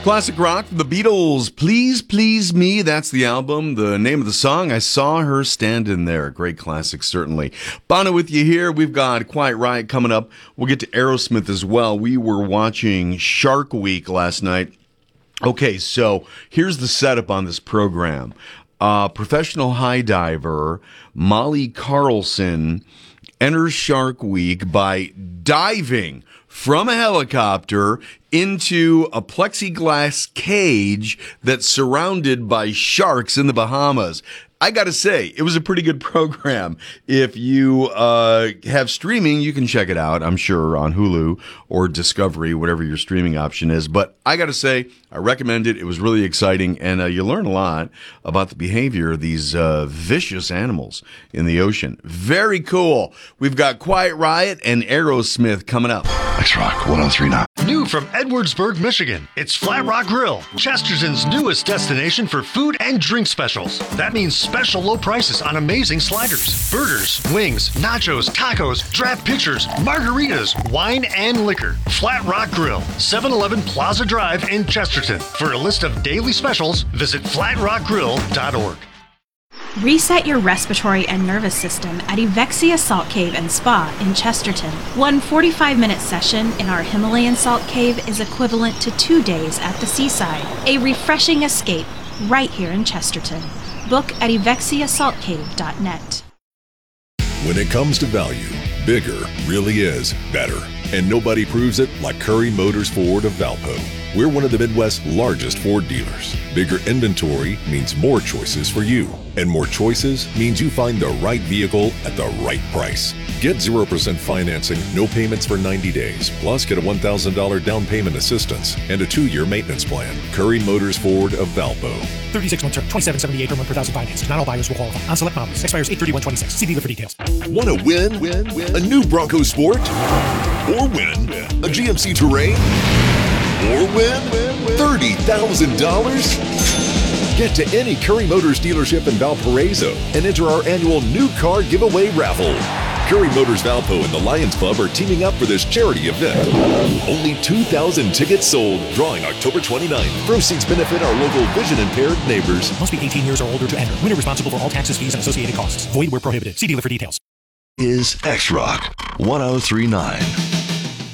Classic rock from the Beatles, Please Please Me. That's the album. The name of the song, I Saw Her Standing There. Great classic, certainly. Bono with you here. We've got Quiet Riot coming up. We'll get to Aerosmith as well. We were watching Shark Week last night. Okay, so here's the setup on this program. Professional high diver Molly Carlson enters Shark Week by diving from a helicopter into a plexiglass cage that's surrounded by sharks in the Bahamas. I got to say, it was a pretty good program. If you have streaming, you can check it out, I'm sure, on Hulu or Discovery, whatever your streaming option is. But I got to say, I recommend it. It was really exciting, and you learn a lot about the behavior of these vicious animals in the ocean. Very cool. We've got Quiet Riot and Aerosmith coming up. X-Rock 1039. New from Edwardsburg, Michigan, it's Flat Rock Grill, Chesterton's newest destination for food and drink specials. That means special low prices on amazing sliders, burgers, wings, nachos, tacos, draft pitchers, margaritas, wine, and liquor. Flat Rock Grill, 711 Plaza Drive in Chesterton. For a list of daily specials, visit flatrockgrill.org. Reset your respiratory and nervous system at Evexia Salt Cave and Spa in Chesterton. One 45-minute session in our Himalayan salt cave is equivalent to 2 days at the seaside. A refreshing escape right here in Chesterton. Book at evexiasaltcave.net. When it comes to value, bigger really is better. And nobody proves it like Curry Motors Ford of Valpo. We're one of the Midwest's largest Ford dealers. Bigger inventory means more choices for you. And more choices means you find the right vehicle at the right price. Get 0% financing, no payments for 90 days, plus get a $1,000 down payment assistance and a 2-year maintenance plan. Curry Motors Ford of Valpo. 36-month term, $2,778 per month per thousand financed. Not all buyers will qualify. On select models. Expires 8/31/26. See dealer for details. Want to win? A new Bronco Sport? Or win a GMC Terrain? Or win $30,000? Get to any Curry Motors dealership in Valparaiso and enter our annual new car giveaway raffle. Curry Motors Valpo and the Lions Club are teaming up for this charity event. Only 2,000 tickets sold, drawing October 29th. Proceeds benefit our local vision-impaired neighbors. Must be 18 years or older to enter. Winner responsible for all taxes, fees, and associated costs. Void where prohibited. See dealer for details. Is X-Rock 1039.